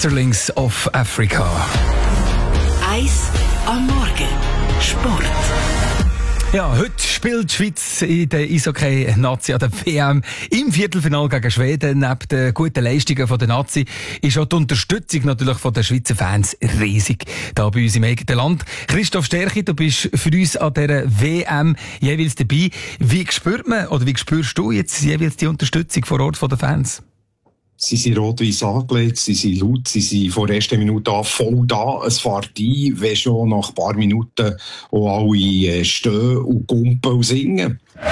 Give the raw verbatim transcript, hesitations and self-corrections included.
Schmetterlings of Africa. Eis am Morgen. Sport. Ja, heute spielt die Schweiz in der Eishockey-Nazi an der W M im Viertelfinale gegen Schweden. Neben den guten Leistungen der Nazi ist auch die Unterstützung natürlich von den Schweizer Fans riesig. Da bei uns im eigenen Land. Christoph Sterchi, du bist für uns an dieser W M jeweils dabei. Wie spürt man, oder wie spürst du jetzt jeweils die Unterstützung vor Ort von den Fans? Sie sind rot-weiss angelegt, sie sind laut, sie sind von der ersten Minute an voll da. Es fährt ein, wenn schon nach ein paar Minuten auch alle stehen und gumpen und singen.